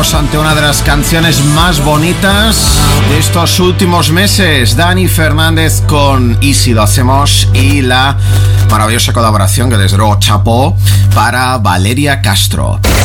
estamos ante una de las canciones más bonitas de estos últimos meses. Dani Fernández con Y si lo hacemos, y la maravillosa colaboración que desde luego chapó para Valeria Castro.